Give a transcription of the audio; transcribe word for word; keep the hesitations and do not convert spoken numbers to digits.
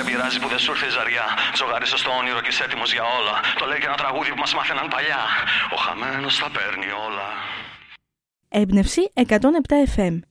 πειράζει που δεν σου ήρθε η ζαριά. Τζογάρισες στο όνειρο και είσαι έτοιμος για όλα. Το λέει και ένα τραγούδι που μας μάθαιναν παλιά. Ο χαμένος τα παίρνει όλα. Έμπνευση εκατόν επτά εφ εμ.